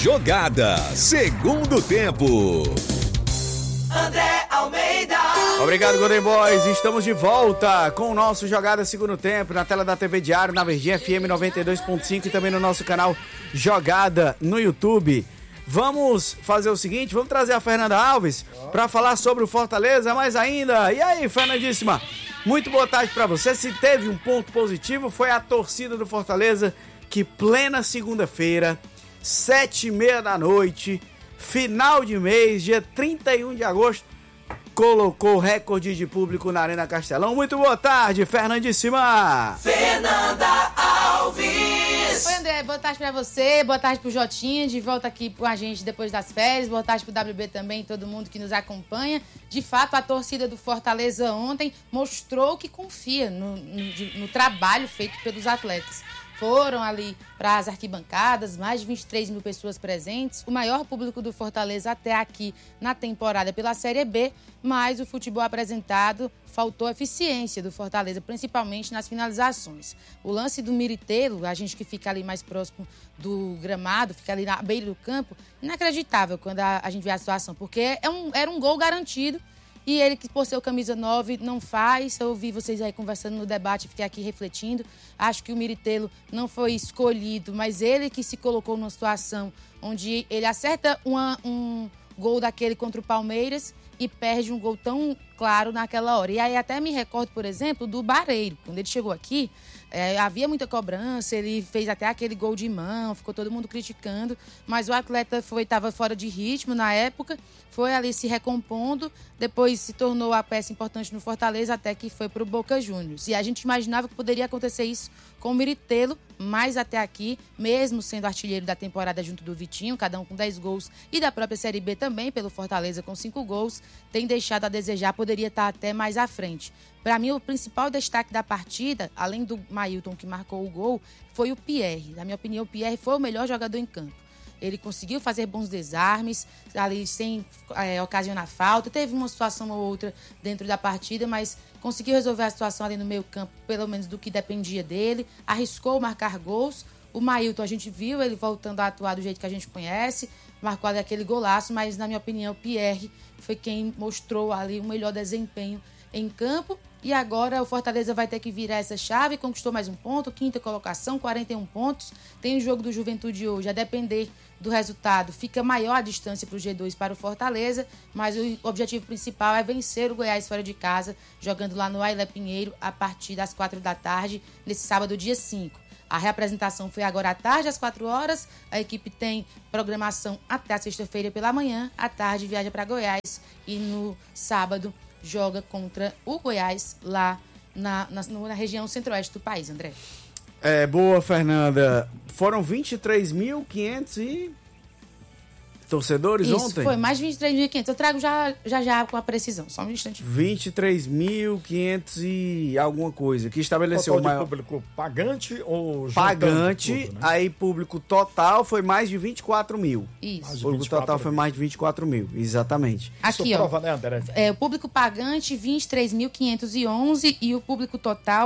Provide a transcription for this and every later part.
Jogada, segundo tempo. André Almeida. Obrigado, Golden Boys. Estamos de volta com o nosso Jogada Segundo Tempo na tela da TV Diário, na Verdinha FM 92.5 e também no nosso canal Jogada no YouTube. Vamos fazer o seguinte, vamos trazer a Fernanda Alves para falar sobre o Fortaleza, mas ainda. E aí, Fernandíssima? Muito boa tarde para você. Se teve um ponto positivo, foi a torcida do Fortaleza que plena segunda-feira, 7h30 da noite, final de mês, dia 31 de agosto, colocou recorde de público na Arena Castelão. Muito boa tarde, Fernandíssima! Fernanda Alves! Oi, André, boa tarde pra você, boa tarde pro Jotinha, de volta aqui com a gente depois das férias, boa tarde pro WB também, todo mundo que nos acompanha. De fato, a torcida do Fortaleza ontem mostrou que confia no trabalho feito pelos atletas. Foram ali para as arquibancadas, mais de 23 mil pessoas presentes, o maior público do Fortaleza até aqui na temporada pela Série B, mas o futebol apresentado faltou eficiência do Fortaleza, principalmente nas finalizações. O lance do Miritelo, a gente que fica ali mais próximo do gramado, fica ali na beira do campo, inacreditável quando a gente vê a situação, porque era um gol garantido. E ele, que por ser camisa 9, não faz. Eu ouvi vocês aí conversando no debate, fiquei aqui refletindo. Acho que o Miritelo não foi escolhido, mas ele que se colocou numa situação onde ele acerta um gol daquele contra o Palmeiras e perde um gol tão claro naquela hora. E aí até me recordo, por exemplo, do Barreiro. Quando ele chegou aqui, havia muita cobrança, ele fez até aquele gol de mão, ficou todo mundo criticando, mas o atleta estava fora de ritmo na época, foi ali se recompondo, depois se tornou a peça importante no Fortaleza, até que foi para o Boca Juniors. E a gente imaginava que poderia acontecer isso com o Miritelo, mas até aqui, mesmo sendo artilheiro da temporada junto do Vitinho, cada um com 10 gols, e da própria Série B também, pelo Fortaleza com 5 gols, tem deixado a desejar, poderia estar até mais à frente. Para mim, o principal destaque da partida, além do Mailton, que marcou o gol, foi o Pierre. Na minha opinião, o Pierre foi o melhor jogador em campo. Ele conseguiu fazer bons desarmes, ali sem ocasionar falta. Teve uma situação ou outra dentro da partida, mas conseguiu resolver a situação ali no meio campo, pelo menos do que dependia dele. Arriscou marcar gols. O Mailton, a gente viu ele voltando a atuar do jeito que a gente conhece. Marcou ali aquele golaço, mas na minha opinião, o Pierre foi quem mostrou ali o melhor desempenho em campo. E agora o Fortaleza vai ter que virar essa chave, conquistou mais um ponto, 5ª colocação, 41 pontos. Tem o jogo do Juventude hoje, a depender do resultado, fica maior a distância para o G2 para o Fortaleza, mas o objetivo principal é vencer o Goiás fora de casa, jogando lá no Ailé Pinheiro a partir das 4 da tarde, nesse sábado, dia 5. A reapresentação foi agora à tarde, às 4 horas. A equipe tem programação até a sexta-feira pela manhã. À tarde viaja para Goiás e no sábado joga contra o Goiás lá na região centro-oeste do país, André. Boa, Fernanda. Foram 23.500 torcedores Isso, ontem? Foi mais de 23.500. Eu trago já com a precisão, só um instante. 23.500 e alguma coisa, que estabeleceu total o maior... público pagante ou pagante, tudo, né? Aí público total foi mais de 24 mil. Isso. O público total foi mais de 24 mil, exatamente. Aqui, Isso ó. prova, né, André? O público pagante, 23.511 e o público total,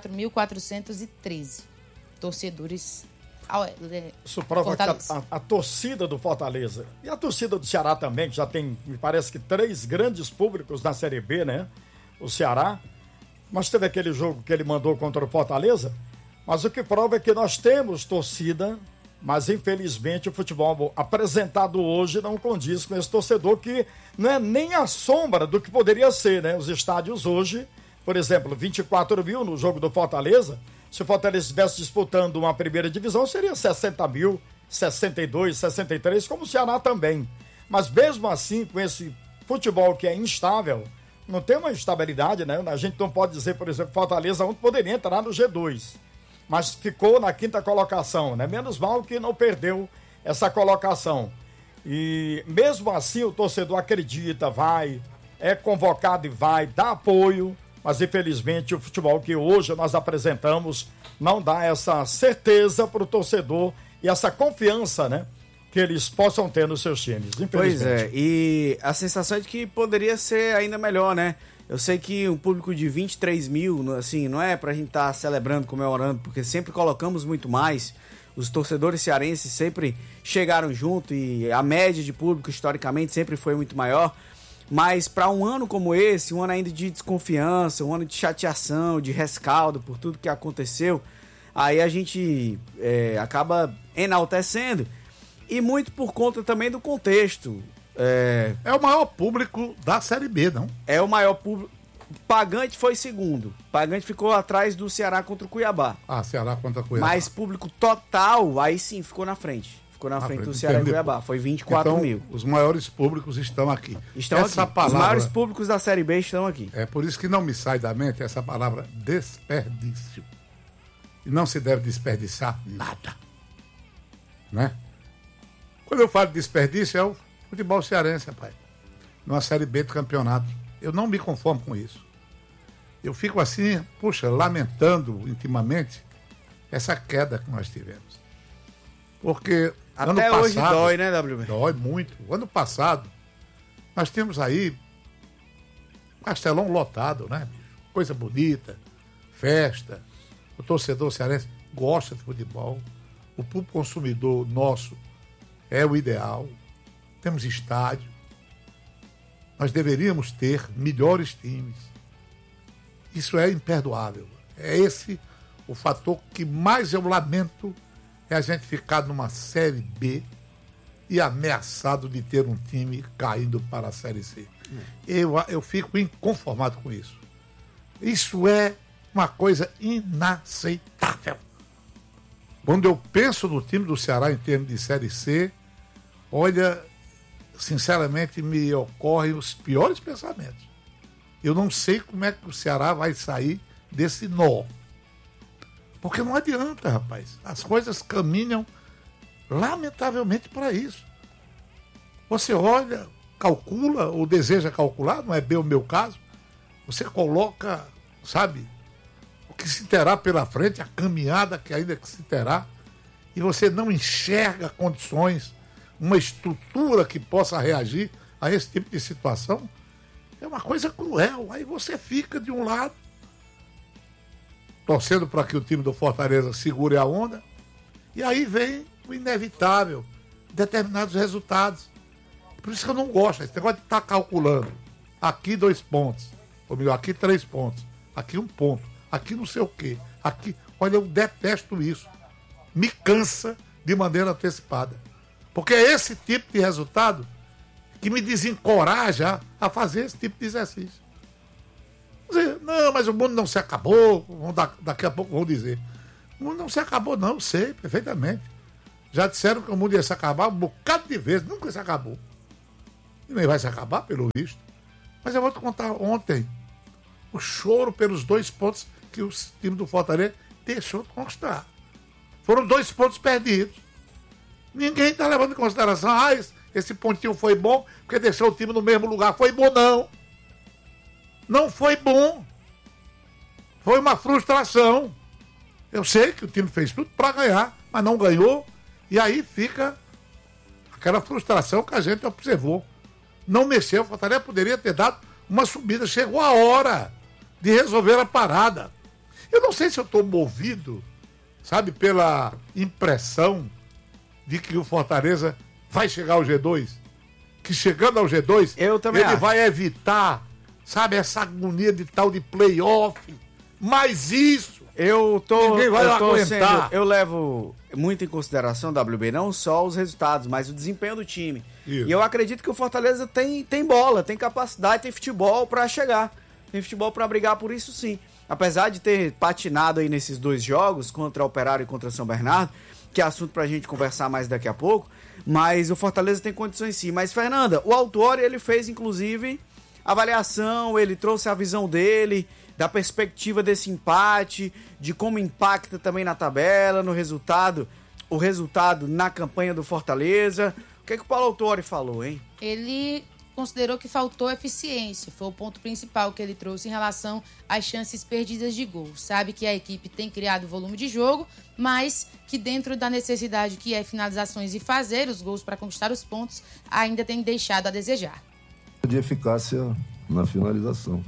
24.413 torcedores. Isso prova que a torcida do Fortaleza e a torcida do Ceará também, que já tem, me parece que 3 grandes públicos na Série B, né? O Ceará, mas teve aquele jogo que ele mandou contra o Fortaleza, mas o que prova é que nós temos torcida, mas infelizmente o futebol apresentado hoje não condiz com esse torcedor, que não é nem a sombra do que poderia ser, né? Os estádios hoje, por exemplo, 24 mil no jogo do Fortaleza. Se o Fortaleza estivesse disputando uma primeira divisão, seria 60 mil, 62, 63, como o Ceará também. Mas mesmo assim, com esse futebol que é instável, não tem uma estabilidade, né? A gente não pode dizer, por exemplo, Fortaleza ontem poderia entrar no G2, mas ficou na 5ª colocação, né? Menos mal que não perdeu essa colocação. E mesmo assim o torcedor acredita, vai, é convocado e vai, dá apoio. Mas infelizmente o futebol que hoje nós apresentamos não dá essa certeza para o torcedor e essa confiança, né, que eles possam ter nos seus times, infelizmente. Pois é, e a sensação é de que poderia ser ainda melhor, né? Eu sei que um público de 23 mil, assim, não é pra gente estar celebrando, comemorando, porque sempre colocamos muito mais. Os torcedores cearenses sempre chegaram junto e a média de público, historicamente, sempre foi muito maior. Mas para um ano como esse, um ano ainda de desconfiança, um ano de chateação, de rescaldo por tudo que aconteceu, aí a gente acaba enaltecendo. E muito por conta também do contexto. É o maior público da Série B, não? É o maior público. Pagante foi segundo. Pagante ficou atrás do Ceará contra o Cuiabá. Ceará contra o Cuiabá. Mas público total, aí sim, ficou na frente. Ficou na frente do Ceará e Cuiabá. Foi 24 mil. Os maiores públicos estão aqui. Os maiores públicos da Série B estão aqui. É por isso que não me sai da mente essa palavra desperdício. E não se deve desperdiçar nada. Né? Quando eu falo de desperdício, é o futebol cearense, rapaz. Numa Série B do campeonato. Eu não me conformo com isso. Eu fico assim, lamentando intimamente essa queda que nós tivemos. Porque até ano hoje passado, dói, né, WB? Dói muito. O ano passado, nós temos aí Castelão lotado, né? Coisa bonita, festa. O torcedor cearense gosta de futebol. O público consumidor nosso é o ideal. Temos estádio. Nós deveríamos ter melhores times. Isso é imperdoável. É esse o fator que mais eu lamento, é a gente ficar numa Série B e ameaçado de ter um time caindo para a Série C. Eu fico inconformado com isso. Isso é uma coisa inaceitável. Quando eu penso no time do Ceará em termos de Série C, olha, sinceramente me ocorrem os piores pensamentos. Eu não sei como é que o Ceará vai sair desse nó. Porque não adianta, rapaz. As coisas caminham lamentavelmente para isso. Você olha, calcula ou deseja calcular, não é bem o meu caso. Você coloca, sabe, o que se terá pela frente, a caminhada que ainda que se terá, e você não enxerga condições, uma estrutura que possa reagir a esse tipo de situação. É uma coisa cruel. Aí você fica de um lado torcendo para que o time do Fortaleza segure a onda, e aí vem o inevitável, determinados resultados. Por isso que eu não gosto, esse negócio de estar calculando. Aqui 2 pontos, ou melhor, aqui 3 pontos, aqui 1 ponto, aqui não sei o quê, aqui... Olha, eu detesto isso. Me cansa de maneira antecipada. Porque é esse tipo de resultado que me desencoraja a fazer esse tipo de exercício. Dizer, não, mas o mundo não se acabou, daqui a pouco vão dizer. O mundo não se acabou, não, eu sei perfeitamente. Já disseram que o mundo ia se acabar um bocado de vezes, nunca se acabou. E nem vai se acabar, pelo visto. Mas eu vou te contar ontem o choro pelos 2 pontos que o time do Fortaleza deixou de conquistar. Foram 2 pontos perdidos. Ninguém está levando em consideração, esse pontinho foi bom, porque deixou o time no mesmo lugar. Foi bom, não. Não foi bom. Foi uma frustração. Eu sei que o time fez tudo para ganhar, mas não ganhou. E aí fica aquela frustração que a gente observou. Não mexeu, o Fortaleza poderia ter dado uma subida. Chegou a hora de resolver a parada. Eu não sei se eu estou movido, sabe, pela impressão de que o Fortaleza vai chegar ao G2. Que chegando ao G2, ele acho. vai evitar, sabe, essa agonia de tal de playoff. Mas isso, ninguém vai aguentar. Eu levo muito em consideração, WB, não só os resultados, mas o desempenho do time. Isso. E eu acredito que o Fortaleza tem bola, tem capacidade, tem futebol pra chegar. Tem futebol pra brigar por isso, sim. Apesar de ter patinado aí nesses 2 jogos, contra o Operário e contra o São Bernardo, que é assunto pra gente conversar mais daqui a pouco, mas o Fortaleza tem condições sim. Mas, Fernanda, o Autuori, ele fez, inclusive, avaliação, ele trouxe a visão dele, da perspectiva desse empate, de como impacta também na tabela, no resultado, o resultado na campanha do Fortaleza. O que o Paulo Autuori falou, hein? Ele considerou que faltou eficiência, foi o ponto principal que ele trouxe em relação às chances perdidas de gol. Sabe que a equipe tem criado volume de jogo, mas que dentro da necessidade que é finalizações e fazer os gols para conquistar os pontos, ainda tem deixado a desejar. De eficácia na finalização.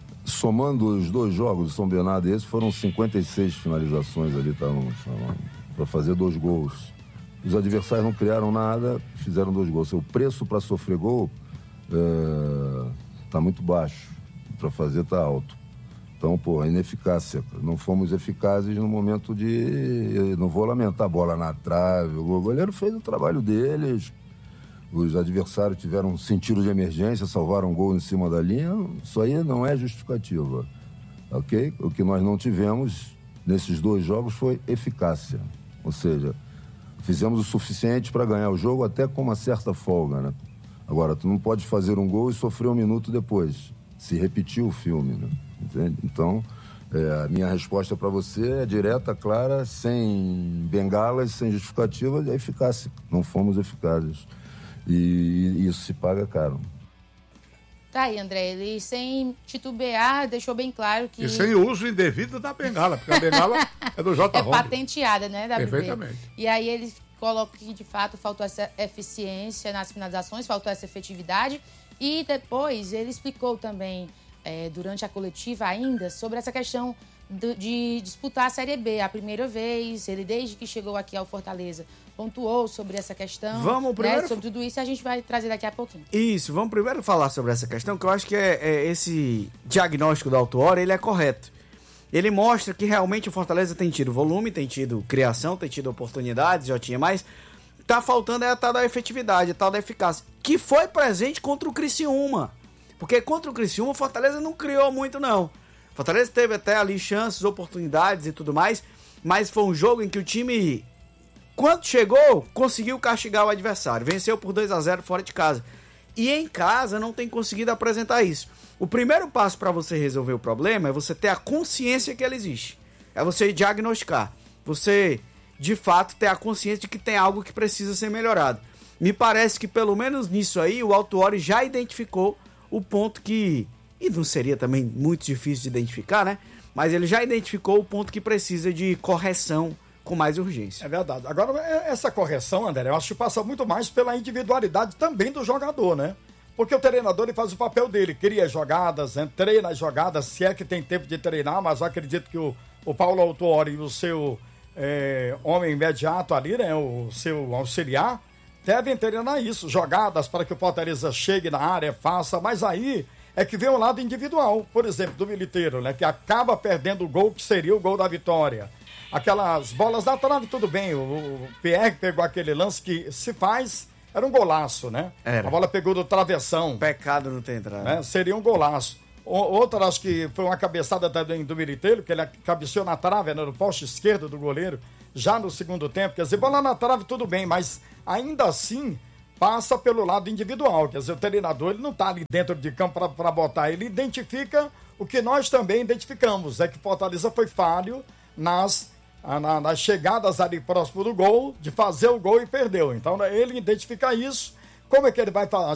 Somando os 2 jogos, São Bernardo e esse, foram 56 finalizações ali, para fazer 2 gols. Os adversários não criaram nada, fizeram 2 gols. O preço para sofrer gol está muito baixo, para fazer está alto. Então, a ineficácia. Não fomos eficazes no momento de... Não vou lamentar a bola na trave. O goleiro fez o trabalho deles. Os adversários tiveram sentido de emergência, salvaram um gol em cima da linha. Isso aí não é justificativa. Ok? O que nós não tivemos nesses 2 jogos foi eficácia. Ou seja, fizemos o suficiente para ganhar o jogo até com uma certa folga, né? Agora, tu não pode fazer um gol e sofrer 1 minuto depois. Se repetir o filme, né? Entende? Então, a minha resposta para você é direta, clara, sem bengalas, sem justificativa, é eficácia. Não fomos eficazes. E isso se paga caro. Tá aí, André, ele sem titubear deixou bem claro que... E sem uso indevido da bengala, porque a bengala é do J. É patenteada, né, WB? Perfeitamente. E aí ele coloca que, de fato, faltou essa eficiência nas finalizações, faltou essa efetividade. E depois ele explicou também, durante a coletiva ainda, sobre essa questão de disputar a Série B. A primeira vez, ele desde que chegou aqui ao Fortaleza, pontuou sobre essa questão. Vamos primeiro... Sobre tudo isso, a gente vai trazer daqui a pouquinho. Isso, vamos primeiro falar sobre essa questão, que eu acho que esse diagnóstico do Autuori, ele é correto. Ele mostra que realmente o Fortaleza tem tido volume, tem tido criação, tem tido oportunidades, já tinha mais. Tá faltando a tal da efetividade, a tal da eficácia, que foi presente contra o Criciúma. Porque contra o Criciúma, o Fortaleza não criou muito, não. O Fortaleza teve até ali chances, oportunidades e tudo mais, mas foi um jogo em que o time, quando chegou, conseguiu castigar o adversário. Venceu por 2-0 fora de casa. E em casa não tem conseguido apresentar isso. O primeiro passo para você resolver o problema é você ter a consciência que ele existe. É você diagnosticar. Você, de fato, ter a consciência de que tem algo que precisa ser melhorado. Me parece que, pelo menos nisso aí, o Autuori já identificou o ponto que... E não seria também muito difícil de identificar, né? Mas ele já identificou o ponto que precisa de correção com mais urgência. É verdade. Agora, essa correção, André, eu acho que passa muito mais pela individualidade também do jogador, né? Porque o treinador ele faz o papel dele, cria jogadas, treina as jogadas, se é que tem tempo de treinar, mas eu acredito que o Paulo Autuori e o seu homem imediato ali, né, o seu auxiliar, devem treinar isso, jogadas para que o Fortaleza chegue na área, faça, mas aí é que vem o lado individual, por exemplo, do Militeiro, né, que acaba perdendo o gol que seria o gol da vitória. Aquelas bolas da trave, tudo bem, o Pierre pegou aquele lance que se faz... Era um golaço, né? Era. A bola pegou do travessão. Pecado não ter entrado. Né? Seria um golaço. Outra, acho que foi uma cabeçada também do Militeiro, que ele cabeceou na trave, né, no poste esquerdo do goleiro, já no segundo tempo. Quer dizer, bola na trave, tudo bem, mas ainda assim passa pelo lado individual. Quer dizer, o treinador ele não está ali dentro de campo para botar. Ele identifica o que nós também identificamos. É que Fortaleza foi falho nas chegadas ali próximo do gol, de fazer o gol e perdeu. Então ele identifica isso. Como é que ele vai fazer?